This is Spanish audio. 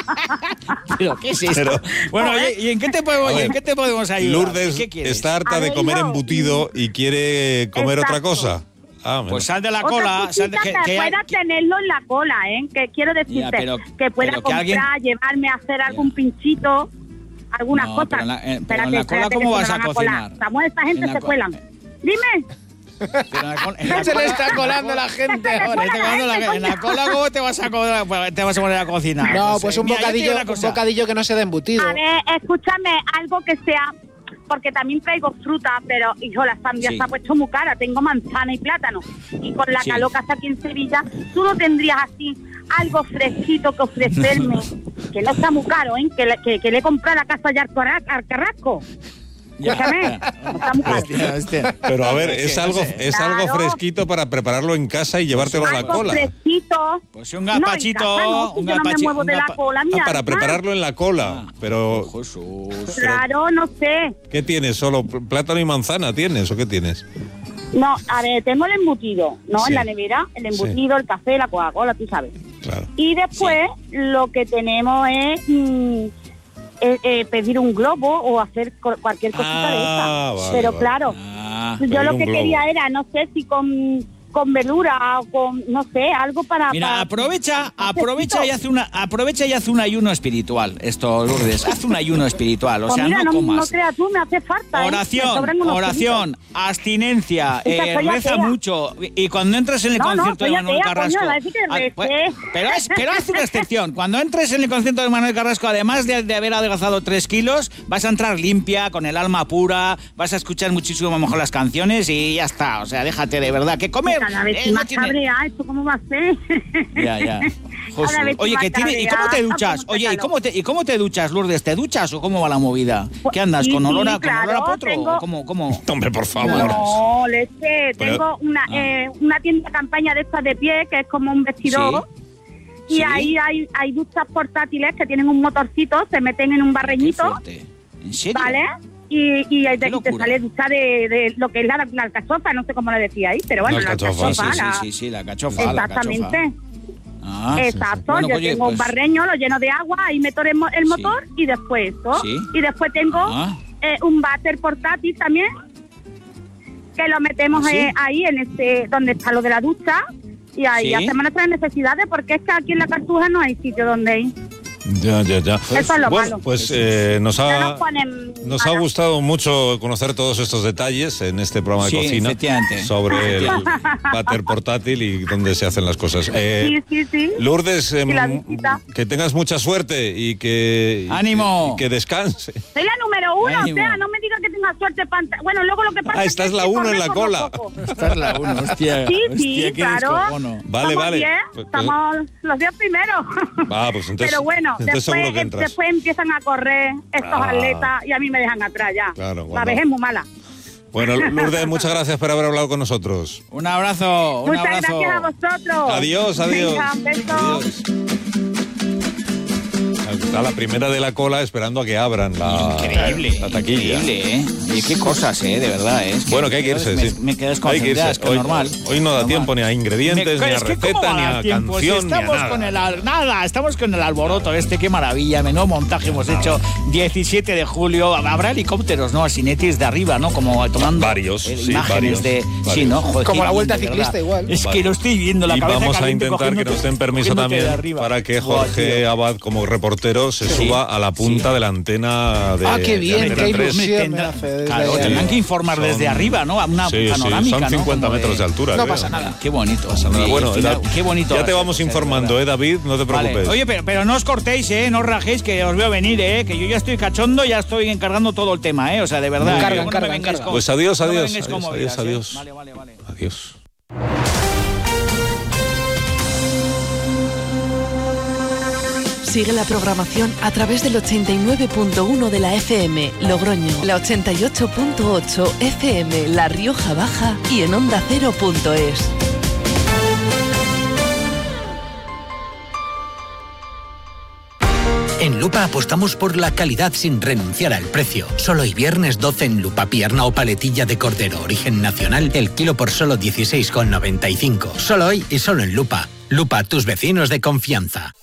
¿Pero qué es esto? Bueno, ¿y en qué te podemos ayudar? Lourdes está harta de comer embutido y quiere comer otra cosa. Pues sal de la cola. Que pueda tenerlo en la cola, que quiero decirte, que pueda comprar, llevarme a hacer algún pinchito, algunas cosas. Pero en la cola, ¿cómo vas a cocinar? Samuel, esta gente se cuelan. Dime. Se le está colando la gente ahora. En la cola, ¿cómo te vas a poner a cocinar? No, pues un bocadillo que no sea de embutido. A ver, escúchame, algo que sea... Porque también traigo fruta, pero, hijo, la sandía se ha puesto muy cara. Tengo manzana y plátano. Y con la calor que hace aquí en Sevilla, tú no tendrías así algo fresquito que ofrecerme. Que no está muy caro, que le he comprado a la casa ya al Carrasco. Escúchame, no está muy caro. Hostia. Pero a ver, es algo fresquito para prepararlo en casa y llevártelo a la cola. Fresquito. Pues un gazpachito. No, yo no me muevo de la cola, mira. Para prepararlo en la cola. Pero. Claro, no sé. ¿Qué tienes? ¿Solo plátano y manzana tienes o qué tienes? No, a ver, tengo el embutido, ¿no? En la nevera, el embutido, el café, la Coca-Cola, tú sabes. Claro. Y después lo que tenemos es pedir un globo o hacer cualquier cosita de esa. Vale, pero claro, yo lo que quería era, no sé si con verdura o con, no sé, algo para... Mira, aprovecha y hace un ayuno espiritual, esto, Lourdes. Haz un ayuno espiritual, o sea, mira, no comas. No creas tú, me hace falta. Oración, abstinencia, reza mucho. Y cuando entres en el concierto de Manuel Carrasco... Pero haz una excepción. Cuando entres en el concierto de Manuel Carrasco, además de haber adelgazado 3 kilos, vas a entrar limpia, con el alma pura, vas a escuchar muchísimo mejor las canciones y ya está. O sea, déjate de verdad que comer. A ver si ¿esto cómo va a ser? Ya. Oye, ¿y cómo te duchas? Oye, ¿y cómo te duchas, Lourdes? ¿Te duchas o cómo va la movida? ¿Qué andas? ¿Con olor a potro? ¿Cómo? Hombre, por favor. No, leche. Tengo una tienda de campaña de estas de pie, que es como un vestidor. Sí. Y ahí hay duchas portátiles que tienen un motorcito, se meten en un barreñito. ¿En serio? ¿Vale? Y te sale ducha de lo que es la alcachofa, no sé cómo lo decía ahí, pero bueno, la alcachofa. Sí, la alcachofa. Exactamente. Exacto, Bueno, yo tengo un barreño, lo lleno de agua, ahí meto el motor y después esto. Y después tengo un váter portátil también, que lo metemos ahí en donde está lo de la ducha, y ahí hacemos nuestras necesidades, porque es que aquí en la Cartuja no hay sitio donde ir. Ya. Eso es lo malo. Pues nos ha gustado mucho conocer todos estos detalles en este programa de cocina sobre el váter portátil y dónde se hacen las cosas. Sí. Lourdes, que tengas mucha suerte y que ¡ánimo! Y que descanse. Soy la número 1, ¡ánimo! O sea, no me digas que tenga suerte. Bueno, luego lo que pasa es que estás la 1 en la cola. Estás la 1, hostia. Sí, claro. Vale. Estamos los 10 primeros. Pues entonces. Pero bueno. Después empiezan a correr estos atletas y a mí me dejan atrás ya. Claro, la vejez es muy mala. Bueno, Lourdes, muchas gracias por haber hablado con nosotros. Un abrazo. Muchas gracias a vosotros. Adiós. Venga, un beso. Adiós. Está la primera de la cola esperando a que abran la taquilla. Increíble, Y qué cosas, de verdad, Bueno, que hay que irse, me quedé desconcentrada, es que normal. Hoy no da tiempo ni a ingredientes, ni a receta, ni a canción, ni a nada. Estamos con el alboroto qué maravilla, menudo montaje hemos hecho. 17 de julio, habrá helicópteros, ¿no? Asinetis de arriba, ¿no? Como tomando imágenes de... Sí, ¿no? Joder, como la vuelta ciclista igual. Es que lo estoy viendo, la cabeza vamos a intentar que nos den permiso también para que Jorge Abad, como reportero, se suba a la punta de la antena de... qué bien, qué ilusión. Claro, tendrán que informar desde arriba, ¿no? Una panorámica, son 50 metros de altura. No pasa nada. Qué bonito. Bueno, qué bonito. Ya te vamos informando, David, no te preocupes. Vale. Oye, pero no os cortéis, no os rajéis, que os veo venir, que yo ya estoy cachondo, ya estoy encargando todo el tema, o sea, de verdad. Carga. Pues adiós. Vale. Adiós. Sigue la programación a través del 89.1 de la FM Logroño, la 88.8 FM La Rioja Baja y en OndaCero.es. En Lupa apostamos por la calidad sin renunciar al precio. Solo hoy viernes 12 en Lupa, pierna o paletilla de cordero origen nacional, el kilo por solo 16,95. Solo hoy y solo en Lupa. Lupa, tus vecinos de confianza.